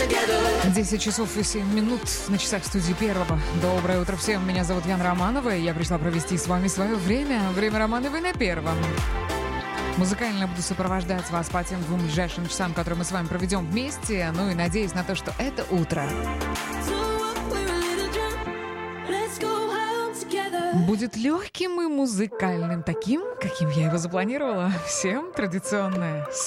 10 часов и 7 минут на часах студии Первого. Доброе утро всем. Меня зовут Яна Романова, и я пришла провести с вами свое время. Время Романовой на Первом. Музыкально буду сопровождать вас по тем 2 ближайшим часам, которые мы с вами проведем вместе. Ну и надеюсь на то, что это утро будет легким и музыкальным, таким, каким я его запланировала. Всем традиционное